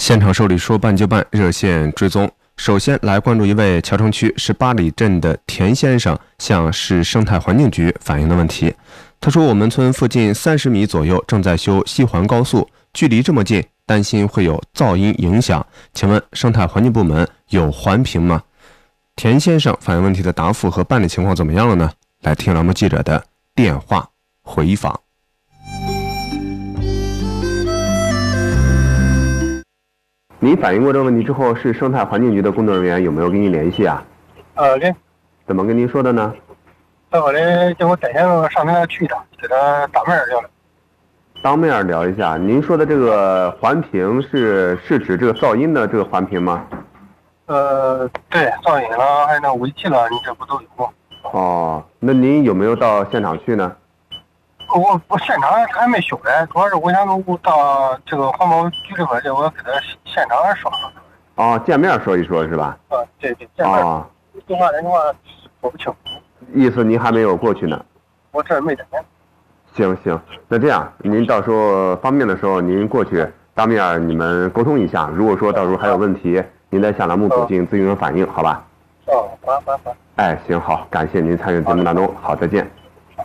现场受理说办就办，热线追踪。首先来关注一位桥城区18里镇的田先生向市生态环境局反映的问题。他说，我们村附近30米左右正在修西环高速，距离这么近，担心会有噪音影响，请问生态环境部门有环评吗？田先生反映问题的答复和办理情况怎么样了呢？来听栏目记者的电话回访。您反映过这个问题之后，市生态环境局的工作人员有没有跟您联系啊？ 联。 怎么跟您说的呢？ 他说的叫我带先生上他那去一趟，给他当面聊聊。 当面聊一下。您说的这个环评是指这个噪音的这个环评吗？ 对，噪音了，还有那尾气了，你这不都有吗？ 哦，那您有没有到现场去呢？ 我现场还没修嘞，主要是我想到这个环保局这块去，我给他现场说。 哦，见面说一说是吧？ 对，见面。哦。电话说不清楚。 意思您还没有过去呢？ 我这没得。 行，那这样，您到时候方便的时候，您过去当面你们沟通一下。如果说到时候还有问题，您在下栏目组进行咨询和反映，好吧？ 好。 哎，行，好，感谢您参与节目当中，好，再见。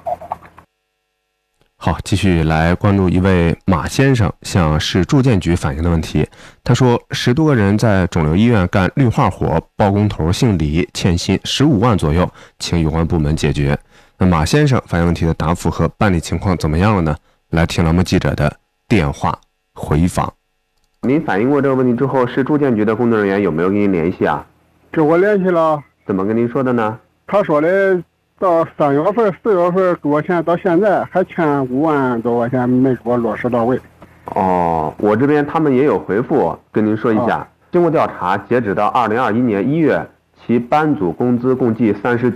好，继续来关注一位马先生向市住建局反映的问题。他说，10多个人在肿瘤医院干绿化活，包工头姓李，欠薪15万左右，请有关部门解决。那马先生反映问题的答复和办理情况怎么样了呢？来听栏目记者的电话回访。您反映过这个问题之后，市住建局的工作人员有没有跟您联系啊？ 这我联系了。 怎么跟您说的呢？ 他说的到3月份、4月份给我钱，到现在还欠5万多块钱没给我落实到位。 哦，我这边他们也有回复，跟您说一下。经过调查，截止到2021年1月，其班组工资共计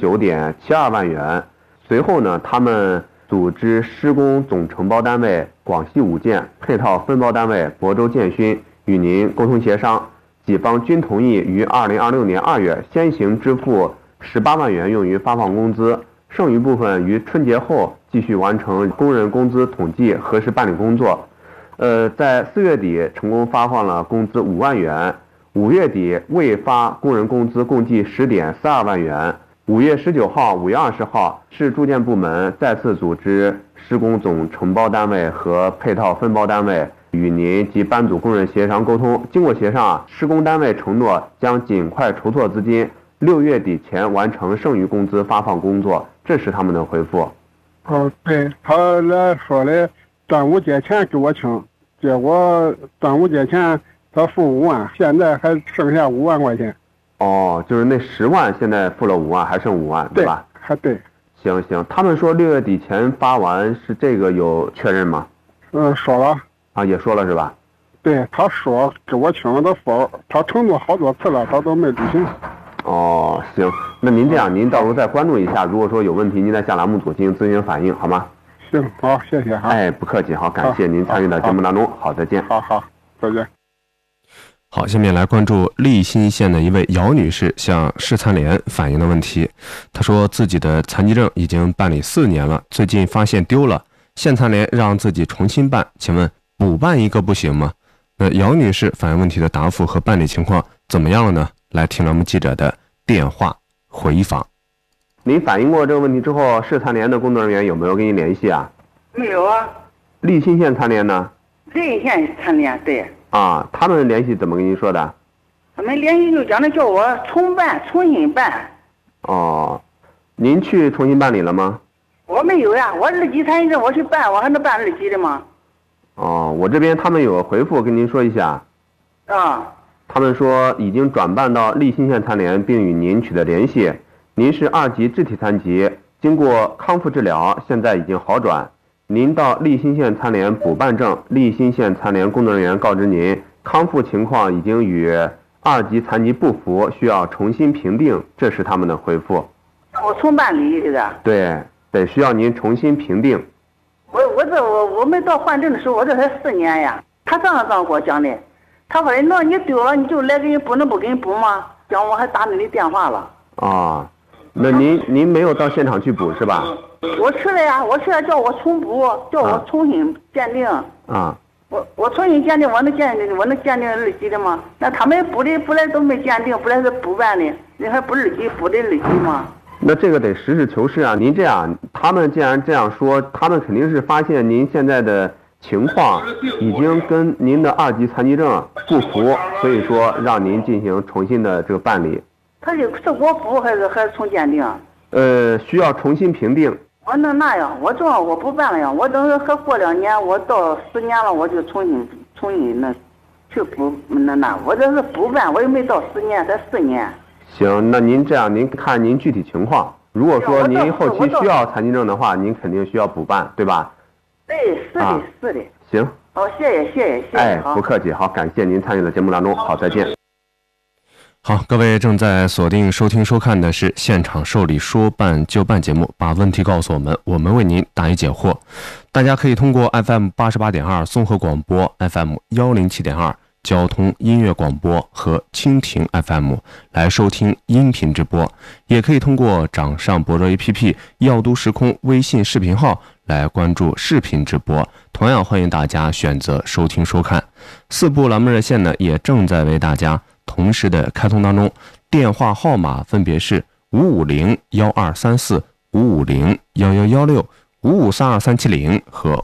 39.72万元。随后呢，他们组织施工总承包单位广西五建、配套分包单位亳州建勋与您沟通协商，几方均同意于2026年2月先行支付18万元用于发放工资，剩余部分于春节后继续完成工人工资统计核实办理工作。在4月底成功发放了工资5万元，5月底未发工人工资共计10.42万元。5月19号、5月20号，市住建部门再次组织施工总承包单位和配套分包单位与您及班组工人协商沟通。经过协商，施工单位承诺将尽快筹措资金，6月底前完成剩余工资发放工作，这是他们的回复。 对，他来说的端午节前给我请，结果端午节前他付5万，现在还剩下5万块钱。 哦，就是那10万现在付了5万，还剩5万，对吧？ 还对。 行，他们说6月底前发完，是这个有确认吗？ 说了。 啊，也说了是吧？ 对，他说给我请了的否，他承诺好多次了，他都没履行。 哦，行，那您这样，您到时候再关注一下，如果说有问题，您在下栏目组进行咨询反映，好吗？ 行，好，谢谢哈。 哎，不客气，好，感谢您参与到节目当中，好，再见。 好，再见。 好，下面来关注利辛县的一位姚女士向市残联反映的问题。她说自己的残疾证已经办理4年了，最近发现丢了，县残联让自己重新办，请问补办一个不行吗？姚女士反映问题的答复和办理情况怎么样了呢？来听咱们记者的电话回访。您反映过这个问题之后，市残联的工作人员有没有跟您联系啊？ 没有啊。 利辛县残联呢？ 利辛县残联，对。 啊，他们联系怎么跟您说的？ 他们联系就讲的叫我重新办。 哦，您去重新办理了吗？ 我没有呀，我2级残疾证我去办，我还能办2级的吗？ 哦，我这边他们有回复跟您说一下。 啊。 他们说已经转办到利辛县残联，并与您取得联系。您是2级肢体残疾，经过康复治疗，现在已经好转。您到利辛县残联补办证，利辛县残联工作人员告知您，康复情况已经与2级残疾不符，需要重新评定，这是他们的回复。 我重办理是的。 对，得需要您重新评定。 我没到换证的时候，我这才4年呀。他这样跟我讲的，他说的那你丢了你就来给你补，能不给你补吗？讲我还打你的电话了。 啊，那您没有到现场去补是吧？ 我去了呀，我去了叫我重补，叫我重新鉴定。 啊， 我重新鉴定，我能鉴定日期的吗？那他们补的本来都没鉴定，本来是补办的，你还补日期补的日期吗？ 那这个得实事求是啊！您这样，他们既然这样说，他们肯定是发现您现在的情况已经跟您的2级残疾证不符，所以说让您进行重新的这个办理。 他是我补还是重鉴定？ 需要重新评定。 我那样，我正好我不办了呀，我等还过2年，我到10年了，我就重新那去补那，我这是补办，我又没到10年，才4年。 行，那您这样，您看您具体情况。如果说您后期需要残疾证的话，您肯定需要补办，对吧？ 对，是的，是的。 行。 好，谢谢。 哎，不客气，好，感谢您参与的节目当中，好，再见。 好，各位正在锁定收听收看的是现场受理说办就办节目，把问题告诉我们，我们为您答疑解惑。大家可以通过 FM 88.2综合广播、FM 107.2交通音乐广播和蜻蜓 FM 来收听音频直播，也可以通过掌上博热 APP 耀都时空微信视频号来关注视频直播，同样欢迎大家选择收听收看。4部栏目热线呢也正在为大家同时的开通当中，电话号码分别是550-1234、550-1116、5532370和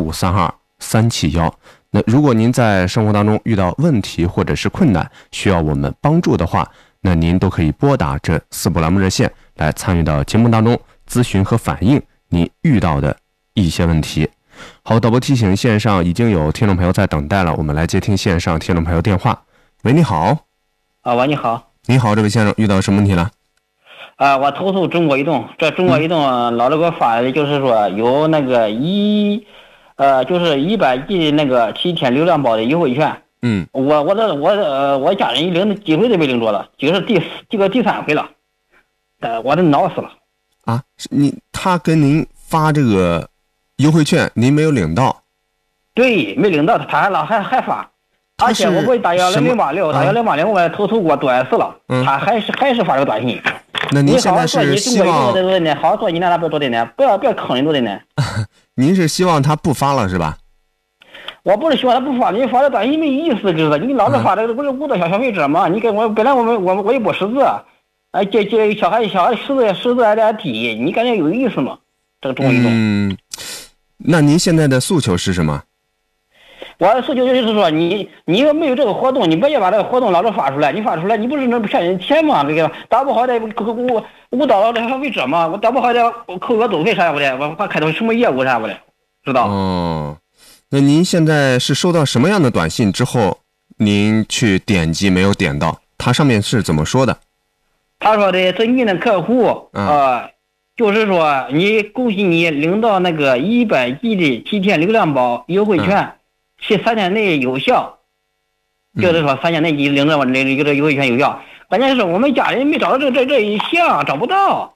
5532371。那如果您在生活当中遇到问题或者是困难，需要我们帮助的话，那您都可以拨打这4部栏目热线来参与到节目当中咨询和反映您遇到的一些问题。好，导播提醒，线上已经有听众朋友在等待了，我们来接听线上听众朋友电话。喂，你好。 喂，你好。 你好，这位先生遇到什么问题了？ 我投诉中国移动，这中国移动老是给我发的，就是说有那个就是100G 那个7天流量包的优惠券。我家人领几回都没领着了，这个是第3回了，我都恼死了。 啊，他跟您发这个优惠券，您没有领到？ 对，没领到，他还发。而且我给打10086，打10080，我投诉过多少次了，他还是发这个短信。 那您现在是希望好好做你那边多点点，不要坑人多点点。 您是希望他不发了是吧？ 我不是希望他不发，你发这短信没意思，知道？你老是发这个不是误导消费者吗？你给我本来我也不识字，这小孩识字还得低，你感觉有意思吗？这个中国移动。 那您现在的诉求是什么？ 我的诉求就是说，你要没有这个活动，你不要把这个活动老是发出来，你发出来，你不是能骗人钱吗？这个打不好的误导了这消费者吗？我打不好的扣个走费啥不的，我开头什么业务啥不的，知道？ 那您现在是收到什么样的短信之后，您去点击没有点到？它上面是怎么说的？ 他说的是你的客户就是说恭喜你领到那个100G 的7天流量包优惠券。是3天内有效，就是说3天内你领着我这个优惠券有效。关键是我们家人没找到这一项，找不到。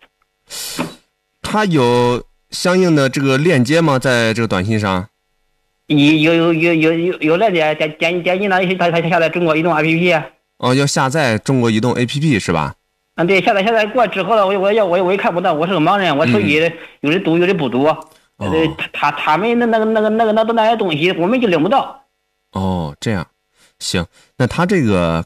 他有相应的这个链接吗？在这个短信上？ 有链接，点击哪里？他下载中国移动 APP。 要下载中国移动 APP 是吧？ 对，下载过之后了，我也看不到，我是个盲人，我手机有的读有的不读。他们那些东西我们就领不到。 这样，行，那他这个